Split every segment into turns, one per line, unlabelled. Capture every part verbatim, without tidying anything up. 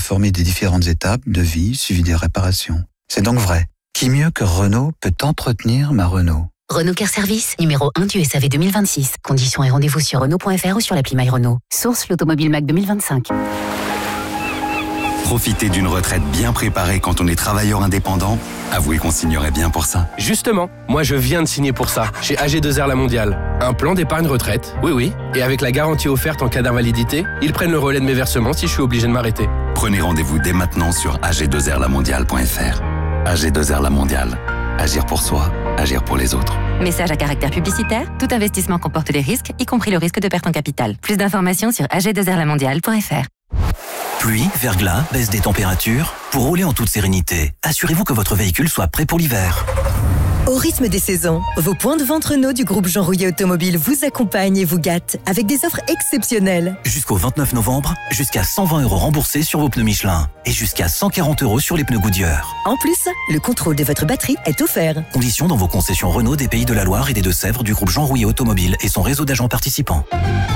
informé des différentes étapes de vie suivies des réparations. C'est donc vrai. Qui mieux que Renault peut entretenir ma Renault?
Renault Care Service, numéro un du S A V deux mille vingt-six. Conditions et rendez-vous sur Renault point F R ou sur l'appli My Renault. Source l'Automobile Mac deux mille vingt-cinq.
Profiter d'une retraite bien préparée quand on est travailleur indépendant, avouez qu'on signerait bien pour ça.
Justement, moi je viens de signer pour ça, chez A G deux R La Mondiale. Un plan d'épargne retraite, oui oui, et avec la garantie offerte en cas d'invalidité, ils prennent le relais de mes versements si je suis obligé de m'arrêter.
Prenez rendez-vous dès maintenant sur a g deux r la mondiale point f r. A G deux R La Mondiale. Agir pour soi, agir pour les autres.
Message à caractère publicitaire, tout investissement comporte des risques, y compris le risque de perte en capital. Plus d'informations sur a g deux r la mondiale point f r.
Pluie, verglas, baisse des températures. Pour rouler en toute sérénité, assurez-vous que votre véhicule soit prêt pour l'hiver.
Au rythme des saisons, vos points de vente Renault du groupe Jean Rouillet Automobile vous accompagnent et vous gâtent avec des offres exceptionnelles.
Jusqu'au vingt-neuf novembre, jusqu'à cent vingt euros remboursés sur vos pneus Michelin et jusqu'à cent quarante euros sur les pneus Goodyear.
En plus, le contrôle de votre batterie est offert.
Conditions dans vos concessions Renault des Pays de la Loire et des Deux-Sèvres du groupe Jean Rouillet Automobile et son réseau d'agents participants.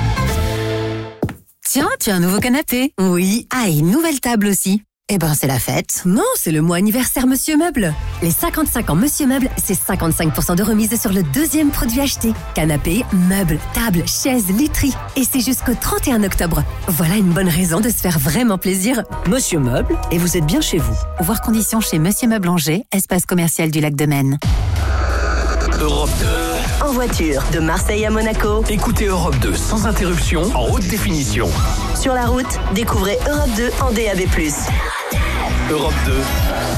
Tiens, tu as un nouveau canapé. Oui. Ah, et une nouvelle table aussi. Eh ben, c'est la fête.
Non, c'est le mois anniversaire Monsieur Meuble. Les cinquante-cinq ans Monsieur Meuble, c'est cinquante-cinq pour cent de remise sur le deuxième produit acheté. Canapé, meubles, tables, chaises, literie. Et c'est jusqu'au trente et un octobre. Voilà une bonne raison de se faire vraiment plaisir. Monsieur Meuble, et vous êtes bien chez vous.
Voir conditions chez Monsieur Meuble Angers, espace commercial du Lac de Maine.
Europe deux.
En voiture, de Marseille à Monaco.
Écoutez Europe deux sans interruption, en haute définition.
Sur la route, découvrez Europe deux en D A B plus.
Europe deux.